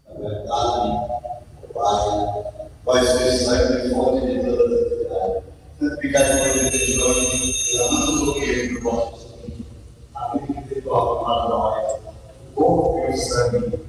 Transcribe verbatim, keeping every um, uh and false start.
a verdade, o Pai, vai ser sempre fonte de toda a atividade. Santificado por Deus, derramando o que do vosso Espírito, a fim de que toque para nós o corpo e o sangue